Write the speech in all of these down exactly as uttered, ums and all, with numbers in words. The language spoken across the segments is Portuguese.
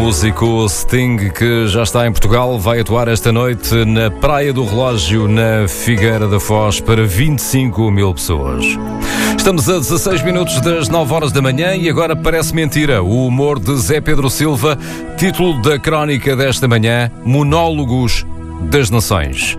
músico Sting, que já está em Portugal, vai atuar esta noite na Praia do Relógio, na Figueira da Foz, para vinte e cinco mil pessoas. Estamos a dezasseis minutos das nove horas da manhã e agora parece mentira. O humor de Zé Pedro Silva, título da crónica desta manhã, Monólogos das Nações.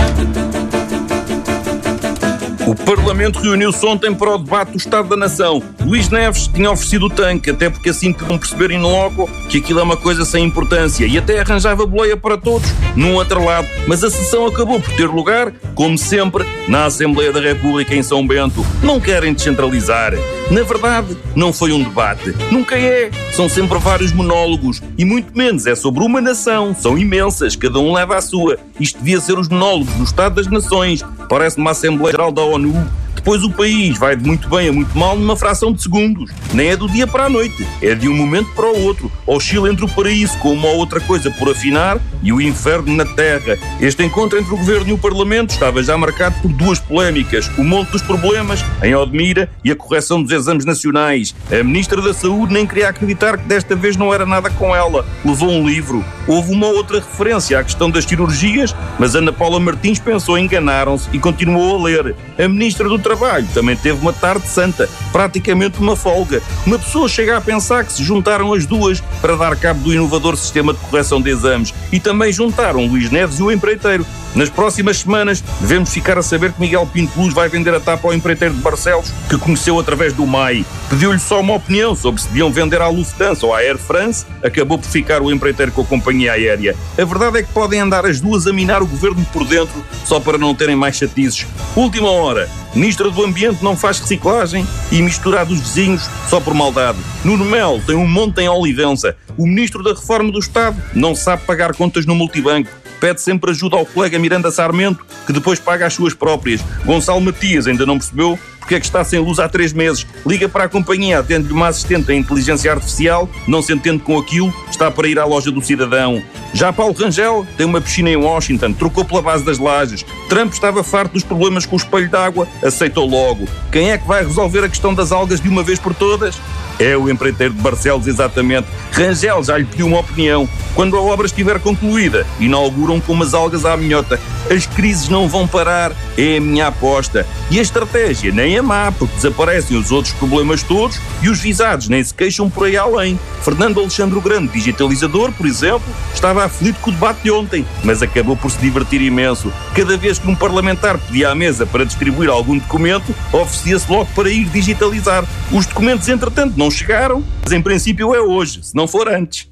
O Parlamento reuniu-se ontem para o debate do Estado da Nação. Luís Neves tinha oferecido o tanque, até porque assim podiam perceber in loco que aquilo é uma coisa sem importância, e até arranjava boleia para todos, num outro lado. Mas a sessão acabou por ter lugar, como sempre, na Assembleia da República em São Bento. Não querem descentralizar. Na verdade, não foi um debate. Nunca é. São sempre vários monólogos. E muito menos é sobre uma nação. São imensas, cada um leva a sua. Isto devia ser os monólogos do Estado das Nações. Parece uma Assembleia Geral da ONU. Depois o país vai de muito bem a muito mal numa fração de segundos. Nem é do dia para a noite, é de um momento para o outro. Oscila entre o paraíso com uma ou outra coisa por afinar e o inferno na terra. Este encontro entre o Governo e o Parlamento estava já marcado por duas polémicas: o monte dos problemas, em Odmira, e a correção dos exames nacionais. A Ministra da Saúde nem queria acreditar que desta vez não era nada com ela. Levou um livro. Houve uma outra referência à questão das cirurgias, mas Ana Paula Martins pensou, enganaram-se, e continuou a ler. A Ministra do Trabalho também teve uma tarde santa, praticamente uma folga. Uma pessoa chega a pensar que se juntaram as duas para dar cabo do inovador sistema de correção de exames, e também juntaram Luís Neves e o empreiteiro. Nas próximas semanas devemos ficar a saber que Miguel Pinto Luz vai vender a tapa ao empreiteiro de Barcelos, que conheceu através do M A I. Pediu-lhe só uma opinião sobre se deviam vender à Lufthansa ou à Air France. Acabou por ficar o empreiteiro com a companhia aérea. A verdade é que podem andar as duas a minar o governo por dentro, só para não terem mais chatices. Última hora. Ministra do Ambiente não faz reciclagem e misturar dos vizinhos só por maldade. Nuno Melo tem um monte em Olivença. O Ministro da Reforma do Estado não sabe pagar contas no multibanco. Pede sempre ajuda ao colega Miranda Sarmento, que depois paga as suas próprias. Gonçalo Matias ainda não percebeu porque é que está sem luz há três meses. Liga para a companhia, atende-lhe uma assistente em inteligência artificial, não se entende com aquilo, está para ir à loja do cidadão. Já Paulo Rangel tem uma piscina em Washington, trocou pela base das lajes. Trump estava farto dos problemas com o espelho d'água, aceitou logo. Quem é que vai resolver a questão das algas de uma vez por todas? É o empreiteiro de Barcelos, exatamente. Rangel já lhe pediu uma opinião. Quando a obra estiver concluída, inauguram com umas algas à minhota. As crises não vão parar, é a minha aposta. E a estratégia nem é má, porque desaparecem os outros problemas todos e os visados nem se queixam por aí além. Fernando Alexandre o Grande, digitalizador, por exemplo, estava aflito com o debate de ontem, mas acabou por se divertir imenso. Cada vez que um parlamentar pedia à mesa para distribuir algum documento, oferecia-se logo para ir digitalizar. Os documentos, entretanto, não chegaram, mas em princípio é hoje, se não for antes.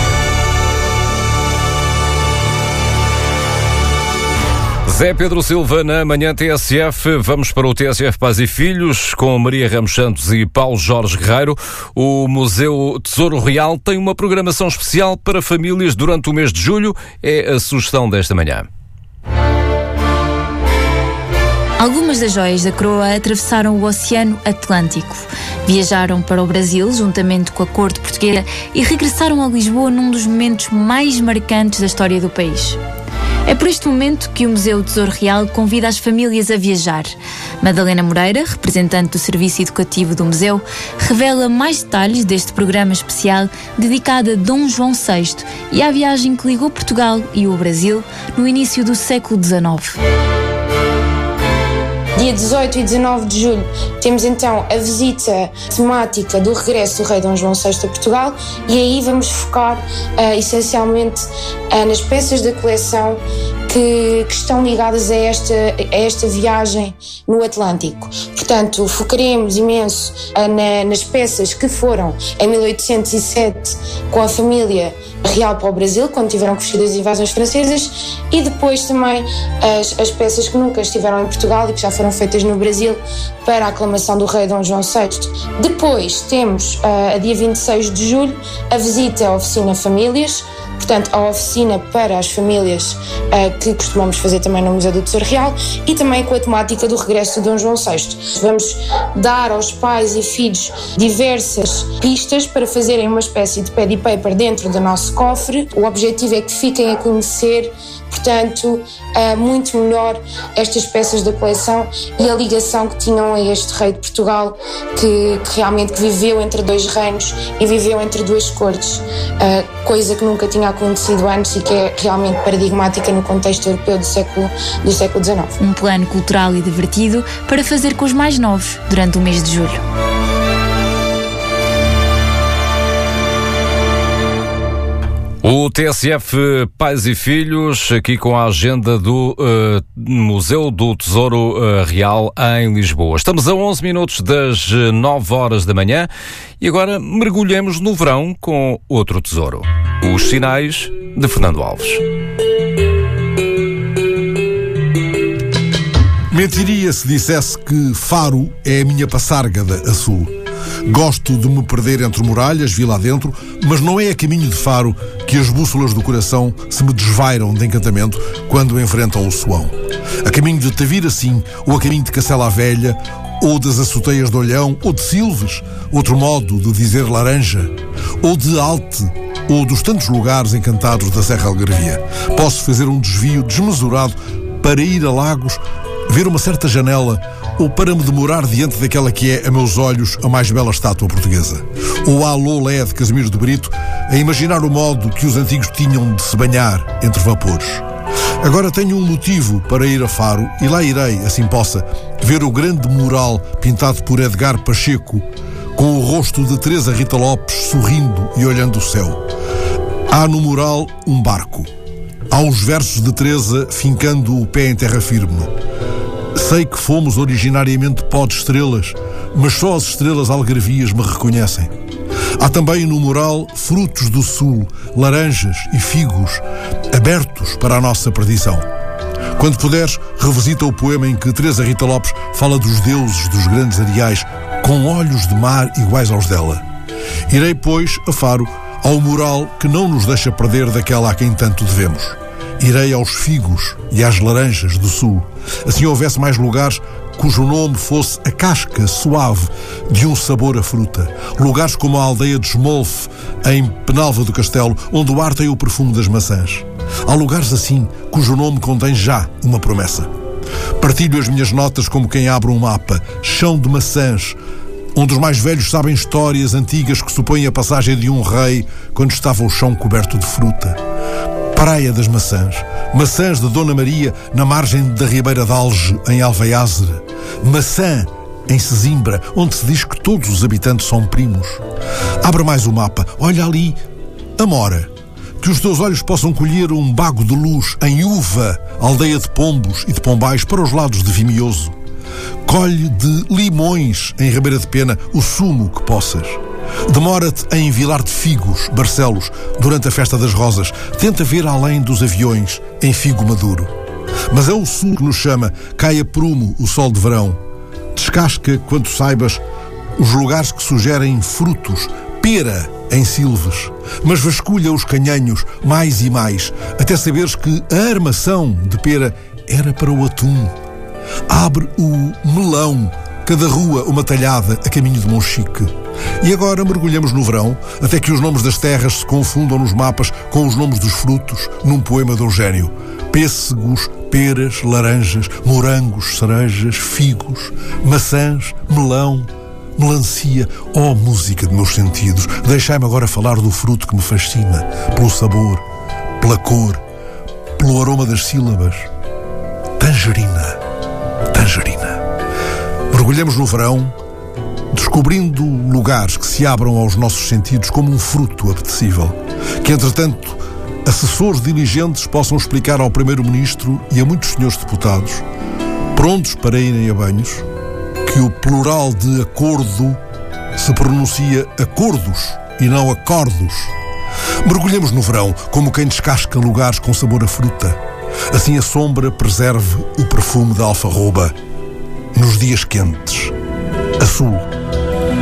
Zé Pedro Silva na Manhã T S F. Vamos para o T S F Pais e Filhos com Maria Ramos Santos e Paulo Jorge Guerreiro. O Museu Tesouro Real tem uma programação especial para famílias durante o mês de julho. É a sugestão desta manhã. Algumas das joias da coroa atravessaram o Oceano Atlântico. Viajaram para o Brasil, juntamente com a corte portuguesa, e regressaram a Lisboa num dos momentos mais marcantes da história do país. É por este momento que o Museu Tesouro Real convida as famílias a viajar. Madalena Moreira, representante do Serviço Educativo do Museu, revela mais detalhes deste programa especial dedicado a Dom João sexto e à viagem que ligou Portugal e o Brasil no início do século dezenove. Dia dezoito e dezanove de julho temos então a visita temática do regresso do rei Dom João sexto a Portugal, e aí vamos focar uh, essencialmente uh, nas peças da coleção que, que estão ligadas a esta, a esta viagem no Atlântico. Portanto, focaremos imenso uh, na, nas peças que foram em mil oitocentos e sete com a família real para o Brasil, quando tiveram que fugir das invasões francesas, e depois também as, as peças que nunca estiveram em Portugal e que já foram feitas no Brasil para a aclamação do rei Dom João sexto. Depois temos, uh, a dia vinte e seis de julho, a visita à oficina Famílias, portanto a oficina para as famílias uh, que costumamos fazer também no Museu do Tesouro Real, e também com a temática do regresso de Dom João sexto. Vamos dar aos pais e filhos diversas pistas para fazerem uma espécie de pad e paper dentro do nosso cofre. O objetivo é que fiquem a conhecer, portanto, uh, muito melhor estas peças da coleção e a ligação que tinham a este rei de Portugal, que, que realmente que viveu entre dois reinos e viveu entre duas cortes, uh, coisa que nunca tinha acontecido antes e que é realmente paradigmática no contexto europeu do século, do século dezenove. Um plano cultural e divertido para fazer com os mais novos durante o mês de julho. O T S F Pais e Filhos, aqui com a agenda do uh, Museu do Tesouro uh, Real em Lisboa. Estamos a onze minutos das nove horas da manhã e agora mergulhemos no verão com outro tesouro. Os Sinais de Fernando Alves. Mentiria se dissesse que Faro é a minha passárgada a sul. Gosto de me perder entre muralhas, vila adentro, mas não é a caminho de Faro que as bússolas do coração se me desvairam de encantamento quando enfrentam o Soão. A caminho de Tavira, sim, ou a caminho de Cacela à Velha, ou das Açoteias de Olhão, ou de Silves, outro modo de dizer Laranja, ou de Alte, ou dos tantos lugares encantados da Serra Algarvia. Posso fazer um desvio desmesurado para ir a Lagos, ver uma certa janela, ou para me demorar diante daquela que é, a meus olhos, a mais bela estátua portuguesa. Ou a Lolé de Casimiro de Brito, a imaginar o modo que os antigos tinham de se banhar entre vapores. Agora tenho um motivo para ir a Faro e lá irei, assim possa, ver o grande mural pintado por Edgar Pacheco, com o rosto de Teresa Rita Lopes sorrindo e olhando o céu. Há no mural um barco. Há os versos de Teresa fincando o pé em terra firme. Sei que fomos originariamente pó de estrelas, mas só as estrelas algarvias me reconhecem. Há também no mural frutos do sul, laranjas e figos, abertos para a nossa perdição. Quando puderes, revisita o poema em que Teresa Rita Lopes fala dos deuses dos grandes areais, com olhos de mar iguais aos dela. Irei, pois, a Faro, ao mural que não nos deixa perder daquela a quem tanto devemos. Irei aos figos e às laranjas do sul. Assim houvesse mais lugares cujo nome fosse a casca suave de um sabor a fruta. Lugares como a aldeia de Esmolfe, em Penalva do Castelo, onde o ar tem o perfume das maçãs. Há lugares assim cujo nome contém já uma promessa. Partilho as minhas notas como quem abre um mapa. Chão de maçãs, onde os mais velhos sabem histórias antigas que supõem a passagem de um rei quando estava o chão coberto de fruta. Praia das Maçãs, maçãs de Dona Maria na margem da Ribeira de Alge, em Alveiazere. Maçã, em Sesimbra, onde se diz que todos os habitantes são primos. Abre mais o mapa, olha ali, Amora. Que os teus olhos possam colher um bago de luz em Uva, aldeia de Pombos e de Pombais, para os lados de Vimioso. Colhe de Limões, em Ribeira de Pena, o sumo que possas. Demora-te em Vilar de Figos, Barcelos, durante a Festa das Rosas. Tenta ver além dos aviões, em Figo Maduro. Mas é o sul que nos chama, cai a prumo o sol de verão. Descasca, quanto saibas, os lugares que sugerem frutos, pera em Silves. Mas vasculha os canhanhos, mais e mais, até saberes que a armação de pera era para o atum. Abre o melão, cada rua uma talhada a caminho de Monchique. E agora mergulhamos no verão, até que os nomes das terras se confundam nos mapas com os nomes dos frutos, num poema de Eugénio. Pêssegos, peras, laranjas, morangos, cerejas, figos, maçãs, melão, melancia. Oh, música de meus sentidos, deixai-me agora falar do fruto que me fascina, pelo sabor, pela cor, pelo aroma das sílabas. Tangerina, tangerina. Mergulhamos no verão, descobrindo lugares que se abram aos nossos sentidos como um fruto apetecível, que, entretanto, assessores diligentes possam explicar ao Primeiro-Ministro e a muitos senhores deputados, prontos para irem a banhos, que o plural de acordo se pronuncia acordos e não acordos. Mergulhemos no verão como quem descasca lugares com sabor a fruta. Assim a sombra preserve o perfume da alfarroba nos dias quentes. A sul.